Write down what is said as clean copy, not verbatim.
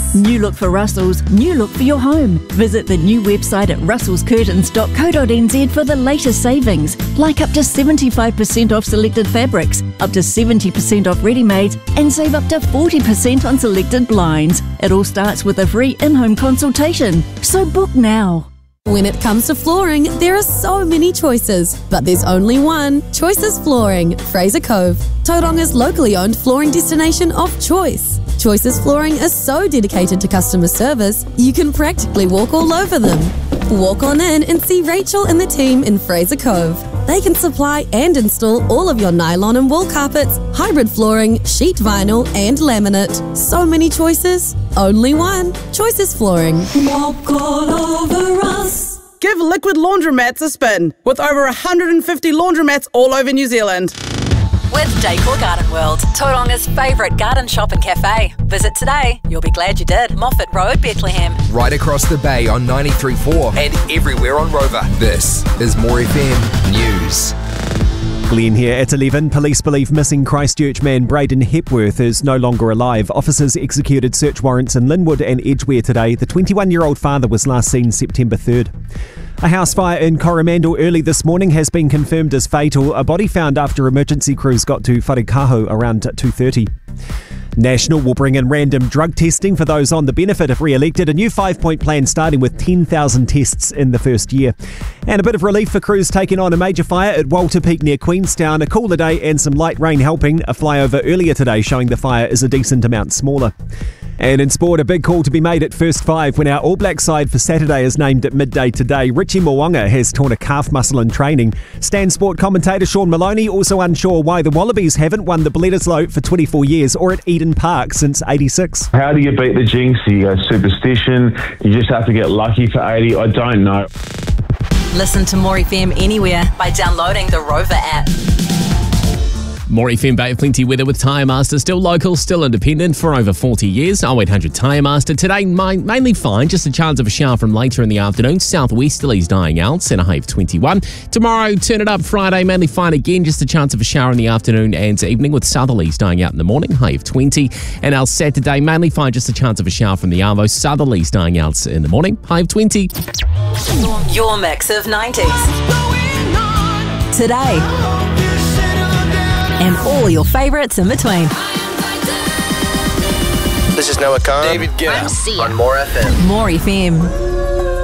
New look for Russell's, new look for your home. Visit the new website at russellscurtains.co.nz for the latest savings, like up to 75% off selected fabrics, up to 70% off ready-mades, and save up to 40% on selected blinds. It all starts with a free in-home consultation, so book now. When it comes to flooring, there are so many choices, but there's only one. Choices Flooring, Fraser Cove, Tauranga's locally owned flooring destination of choice. Choices Flooring is so dedicated to customer service, you can practically walk all over them. Walk on in and see Rachel and the team in Fraser Cove. They can supply and install all of your nylon and wool carpets, hybrid flooring, sheet vinyl and laminate. So many choices, only one. Choices Flooring. Walk all over us. Give Liquid Laundromats a spin, with over 150 laundromats all over New Zealand. With Decor Garden World, Tauranga's favourite garden shop and cafe. Visit today. You'll be glad you did. Moffat Road, Bethlehem. Right across the bay on 93.4 and everywhere on Rover. This is More FM News. Glenn here at 11. Police believe missing Christchurch man Braden Hepworth is no longer alive. Officers executed search warrants in Linwood and Edgware today. The 21-year-old father was last seen September 3rd. A house fire in Coromandel early this morning has been confirmed as fatal. A body found after emergency crews got to Wharekaho around 2:30. National will bring in random drug testing for those on the benefit if re-elected. A new 5-point plan starting with 10,000 tests in the first year. And a bit of relief for crews taking on a major fire at Walter Peak near Queenstown. A cooler day and some light rain helping. A flyover earlier today showing the fire is a decent amount smaller. And in sport, a big call to be made at first 5 when our All Black side for Saturday is named at midday today. Richie Mwanga has torn a calf muscle in training. Stan Sport commentator Sean Maloney also unsure why the Wallabies haven't won the Bledisloe for 24 years or at Eden Park since 86. How do you beat the jinx? You go superstition. You just have to get lucky for 80. I don't know. Listen to More FM anywhere by downloading the Rover app. More FM Bay of Plenty weather with Tyre Master. Still local, still independent for over 40 years. 0800 Tyre Master. Today, mainly fine. Just a chance of a shower from later in the afternoon. Southwesterlies dying out and a high of 21. Tomorrow, turn it up. Friday, mainly fine again. Just a chance of a shower in the afternoon and evening with southerlies dying out in the morning. High of 20. And our Saturday, mainly fine. Just a chance of a shower from the Arvo. Southerlies dying out in the morning. High of 20. Your mix of 90s. Today. And all your favourites in between. This is Noah Khan. David Guetta. On More FM. More FM.